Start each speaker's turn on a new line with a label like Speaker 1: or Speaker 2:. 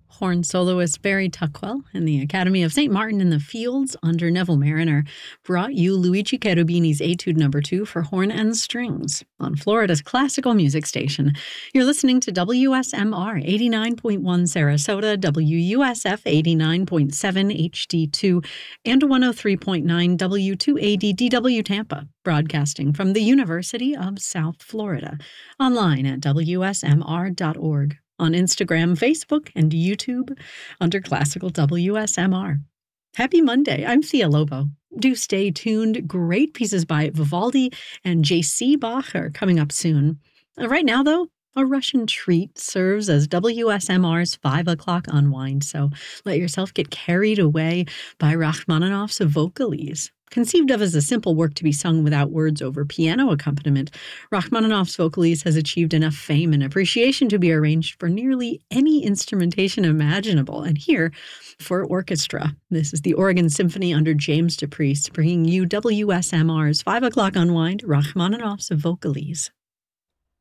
Speaker 1: Horn soloist Barry Tuckwell and the Academy of St. Martin in the Fields under Neville Mariner brought you Luigi Cherubini's Etude No. 2 for horn and strings on Florida's classical music station. You're listening to WSMR 89.1 Sarasota, WUSF 89.7 HD2, and 103.9 W2AD DW Tampa, broadcasting from the University of South Florida. Online at WSMR.org. On Instagram, Facebook, and YouTube under Classical WSMR. Happy Monday. I'm Thea Lobo. Do stay tuned. Great pieces by Vivaldi and J.C. Bach are coming up soon. Right now, though, a Russian treat serves as WSMR's 5 o'clock unwind, so let yourself get carried away by Rachmaninoff's Vocalese. Conceived of as a simple work to be sung without words over piano accompaniment, Rachmaninoff's Vocalese has achieved enough fame and appreciation to be arranged for nearly any instrumentation imaginable, and here for orchestra. This is the Oregon Symphony under James DePriest, bringing you WSMR's 5 o'clock unwind, Rachmaninoff's Vocalese.